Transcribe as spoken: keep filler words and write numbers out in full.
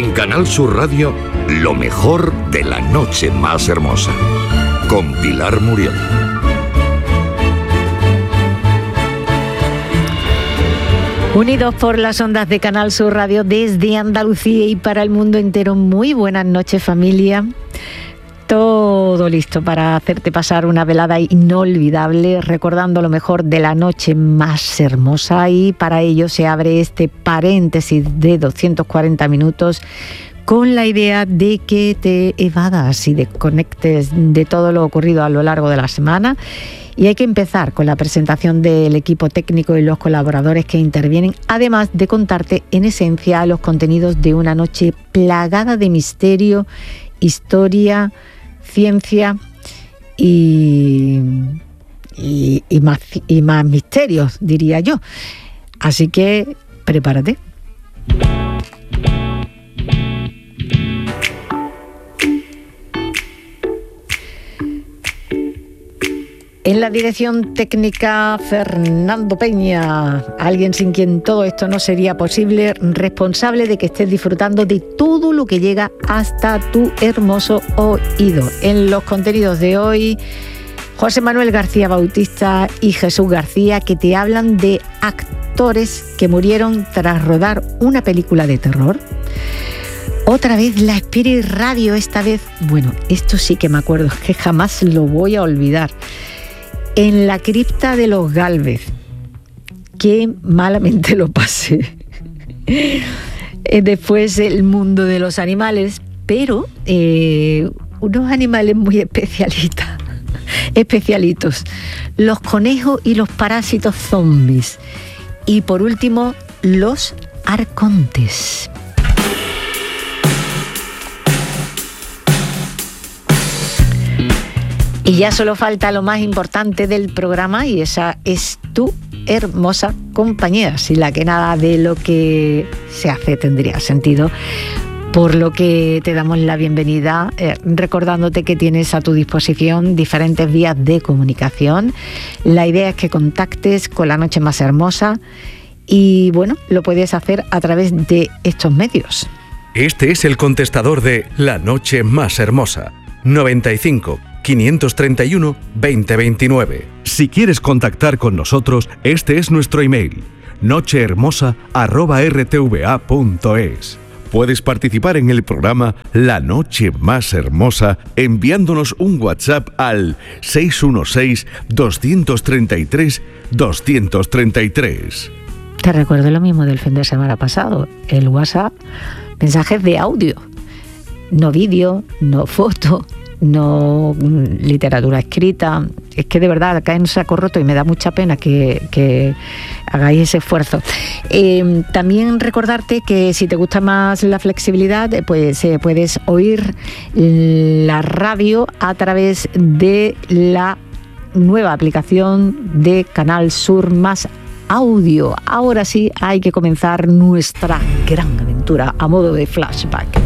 En Canal Sur Radio, lo mejor de la noche más hermosa. Con Pilar Muriel. Unidos por las ondas de Canal Sur Radio desde Andalucía y para el mundo entero. Muy buenas noches, familia. Todo listo para hacerte pasar una velada inolvidable, recordando lo mejor de la noche más hermosa, y para ello se abre este paréntesis de doscientos cuarenta minutos con la idea de que te evadas y desconectes de todo lo ocurrido a lo largo de la semana. Y hay que empezar con la presentación del equipo técnico y los colaboradores que intervienen, además de contarte en esencia los contenidos de una noche plagada de misterio, historia, ciencia y, y, y, más, y más misterios, diría yo. Así que prepárate. En la dirección técnica, Fernando Peña, alguien sin quien todo esto no sería posible, responsable de que estés disfrutando de todo lo que llega hasta tu hermoso oído. En los contenidos de hoy, José Manuel García Bautista y Jesús García, que te hablan de actores que murieron tras rodar una película de terror. Otra vez la Spirit Radio, esta vez, bueno, esto sí que me acuerdo, es que jamás lo voy a olvidar. En la cripta de los Gálvez, qué malamente lo pasé. Después el mundo de los animales, pero eh, unos animales muy especialitas, especialitos, los conejos y los parásitos zombies. Y por último, los arcontes. Y ya solo falta lo más importante del programa, y esa es tu hermosa compañía, sin la que nada de lo que se hace tendría sentido. Por lo que te damos la bienvenida, eh, recordándote que tienes a tu disposición diferentes vías de comunicación. La idea es que contactes con La Noche Más Hermosa y, bueno, lo puedes hacer a través de estos medios. Este es el contestador de La Noche Más Hermosa, noventa y cinco, quinientos treinta y uno, veinte veintinueve. Si quieres contactar con nosotros, este es nuestro email, nochehermosa arroba r t v a punto es. Puedes participar en el programa La Noche Más Hermosa enviándonos un WhatsApp al seis uno seis, dos tres tres, dos tres tres. Te recuerdo lo mismo del fin de semana pasado, el WhatsApp, mensajes de audio, no vídeo, no foto, no literatura escrita. Es que de verdad cae en saco roto y me da mucha pena que, que hagáis ese esfuerzo. Eh, también recordarte que si te gusta más la flexibilidad, pues eh, puedes oír la radio a través de la nueva aplicación de Canal Sur Más Audio. Ahora sí hay que comenzar nuestra gran aventura a modo de flashback.